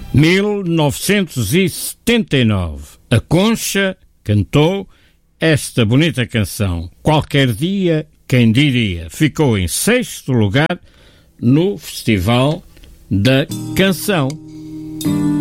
1979, a Concha cantou esta bonita canção. Qualquer dia, quem diria? Ficou em 6º lugar no Festival da Canção.